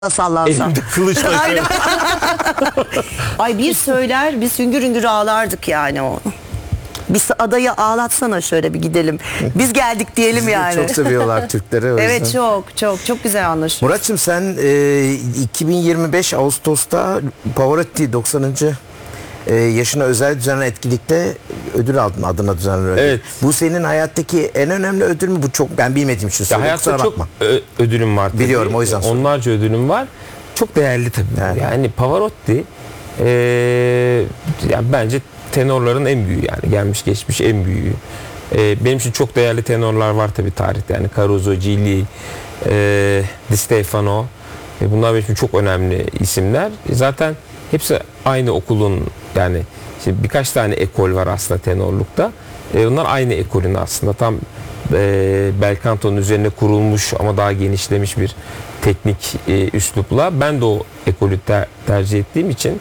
sallansa. Elimde kılıçla. Aynen. Ay bir söyler biz hüngür hüngür ağlardık yani o. Biz adayı ağlatsana şöyle bir gidelim. Biz geldik diyelim yani. Çok seviyorlar Türkleri. O Evet yüzden. çok güzel anlaşıyoruz. Murat'cığım sen 2025 Ağustos'ta Pavarotti 90. Yaşına özel düzenlenen etkinlikte ödül aldın, adına düzenlenen ödül. Evet. Bu senin hayattaki en önemli ödül mü? Bu çok ben bilmediğim için Ya söylüyorum. hayatta Kusura çok bakma. ödülüm var tabii. Biliyorum, o yüzden soruyorum. Onlarca ödülüm var. Çok değerli tabii. Yani Pavarotti yani bence tenorların en büyüğü, yani gelmiş geçmiş en büyüğü. Benim için çok değerli tenorlar var tabii tarihte. Yani Caruso, Gilli, Di Stefano. Bunlar benim için çok önemli isimler. Zaten hepsi aynı okulun, yani işte birkaç tane ekol var aslında tenorlukta. Bunlar aynı ekolün aslında tam bel kantonun üzerine kurulmuş ama daha genişlemiş bir teknik üslupla. Ben de o ekolü tercih ettiğim için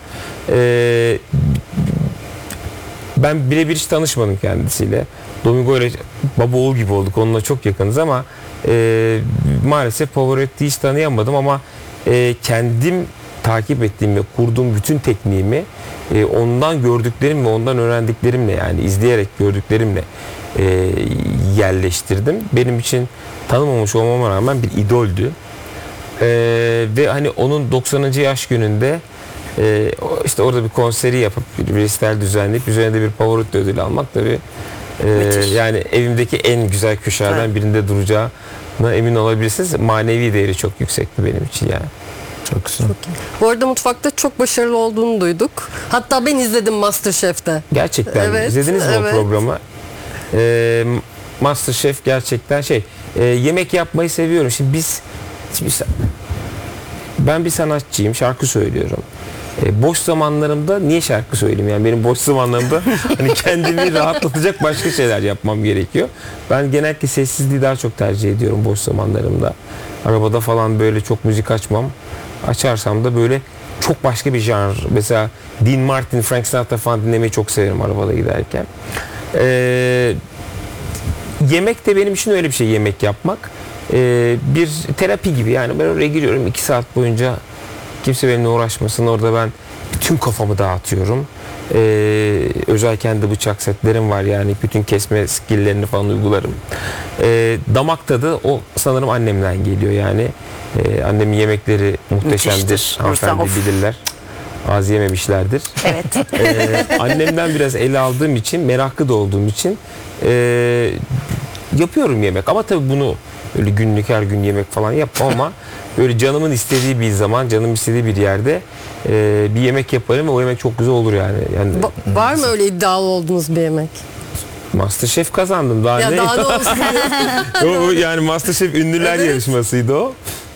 ben birebir hiç tanışmadım kendisiyle. Domingo ile baba oğul gibi olduk. Onunla çok yakınız ama maalesef Pavarotti'yi hiç tanıyamadım ama kendim takip ettiğim ve kurduğum bütün tekniğimi ondan gördüklerim ve ondan öğrendiklerimle, yani izleyerek gördüklerimle yerleştirdim. Benim için tanımamış olmama rağmen bir idoldü. Ve hani onun 90. yaş gününde işte orada bir konseri yapıp bir resital düzenleyip üzerine de bir Pavarotti ödülü almak tabii yani evimdeki en güzel köşelerden birinde duracağına emin olabilirsiniz. Manevi değeri çok yüksekti benim için yani. Çok güzel. Bu arada mutfakta çok başarılı olduğunu duyduk. Hatta ben izledim MasterChef'te. Gerçekten Evet, izlediniz mi evet. o programı? MasterChef gerçekten yemek yapmayı seviyorum. Şimdi ben bir sanatçıyım, şarkı söylüyorum. Boş zamanlarımda niye şarkı söyleyeyim? Yani benim boş zamanlarımda hani kendimi rahatlatacak başka şeyler yapmam gerekiyor. Ben genellikle sessizliği daha çok tercih ediyorum boş zamanlarımda. Arabada falan böyle çok müzik açmam. Açarsam da böyle çok başka bir janr. Mesela Dean Martin, Frank Sinatra falan dinlemeyi çok severim arabada giderken. Yemek de benim için öyle bir şey, yemek yapmak. Bir terapi gibi, yani ben oraya giriyorum 2 saat boyunca kimse benimle uğraşmasın, orada ben bütün kafamı dağıtıyorum. Özel kendi bıçak setlerim var, yani bütün kesme skilllerini falan uygularım. Damak tadı o sanırım annemden geliyor yani. Annemin yemekleri muhteşemdir. Müthiştir. Hanımefendi Of. bilirler. Az yememişlerdir. Evet. Annemden biraz ele aldığım için, meraklı da olduğum için yapıyorum yemek. Ama tabii bunu öyle günlük her gün yemek falan yapmam ama böyle canımın istediği bir zaman, canım istediği bir yerde bir yemek yaparım ve o yemek çok güzel olur yani. Var mı öyle iddialı olduğunuz bir yemek? MasterChef kazandım. Daha Ya ne? daha ne olsun? Yani MasterChef ünlüler yarışmasıydı o.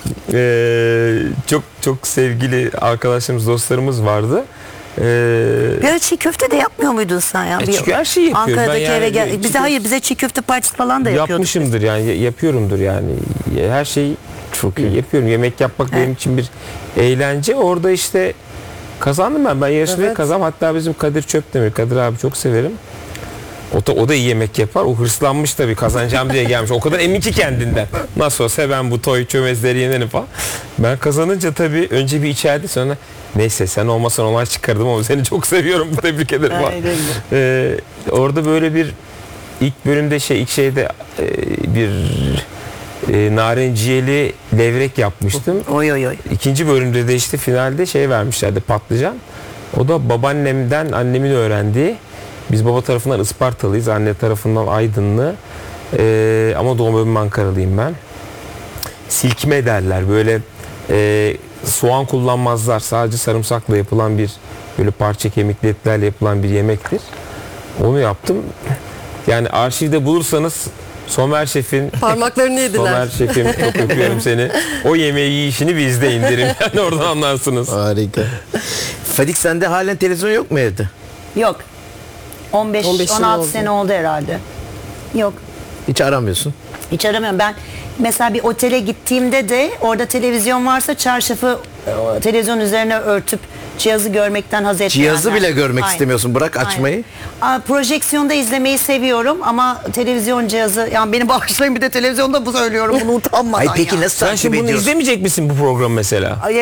Çok sevgili arkadaşlarımız, dostlarımız vardı. Bir ara çiğ köfte de yapmıyor muydun sen ya? Çünkü her şeyi yapıyorum. Ankara'daki Ben yani eve gel. Bize çiğ köfte partisi falan da yapıyorduk. yapmışımdır yani, yapıyorumdur yani. Her şeyi çok iyi yapıyorum. Yemek yapmak benim için bir eğlence. Orada işte kazandım ben. Ben yarışmayı Evet. kazandım. Hatta bizim Kadir Çöpdemir, Kadir abi çok severim. O da iyi yemek yapar. O hırslanmış tabii, kazanacağım diye gelmiş. O kadar emin ki kendinden. Nasıl olsa ben bu toy çömezleri yenerim falan. Ben kazanınca tabii önce bir içeride, sonra neyse sen olmasan olay çıkardım ama seni çok seviyorum, tebrik ederim falan. Orada böyle bir ilk bölümde ilk şeyde bir narenciyeli levrek yapmıştım. Oy. İkinci bölümde de işte finalde vermişlerdi, patlıcan. O da babaannemden annemin öğrendiği. Biz baba tarafından Ispartalıyız, anne tarafından Aydınlı. Ama doğum evim Ankaralıyım ben. Silkme derler, böyle soğan kullanmazlar. Sadece sarımsakla yapılan bir, böyle parça kemikli etlerle yapılan bir yemektir. Onu yaptım. Yani arşivde bulursanız Somer Şef'in, Parmaklarını yediler. Somer Şef'im çok öpüyorum seni. O yemeği yiyişini bir izleyin derim. Yani oradan anlarsınız. Harika. Fadik, sende halen televizyon yok mu evde? Yok. 15 yıl 16 oldu. sene oldu herhalde. Yok. Hiç aramıyorsun. Hiç aramıyorum. Ben mesela bir otele gittiğimde de orada televizyon varsa çarşafı televizyon üzerine örtüp cihazı görmekten haz etmeyenler. Cihazı bile görmek Aynen. istemiyorsun. Bırak açmayı. Aynen. Projeksiyonda izlemeyi seviyorum ama televizyon cihazı, yani beni bağışlayın, bir de televizyonda bu söylüyorum bunu utanmadan. Ay peki ya. nasıl Sen takip şimdi bunu ediyorsun? izlemeyecek misin bu program mesela?